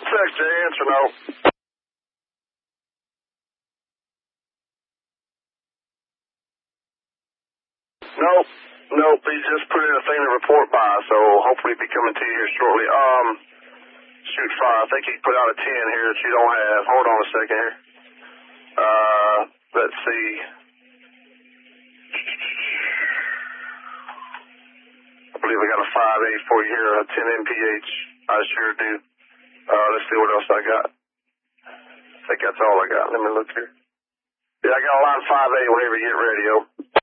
sec, Jay. Answer no. Nope. He just put in a thing to report by, so hopefully he'll be coming to you here shortly. Shoot fire. I think he put out a 10 here that you don't have. Hold on a second here. Let's see. I believe I got a 5.8 for you here, a 10 MPH. I sure do. Let's see what else I got. I think that's all I got. Let me look here. Yeah, I got a line 5.8 whenever you get ready, yo.